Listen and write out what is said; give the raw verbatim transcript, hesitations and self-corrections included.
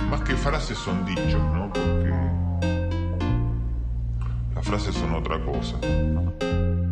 más que frases son dichos, ¿no? Porque las frases son otra cosa.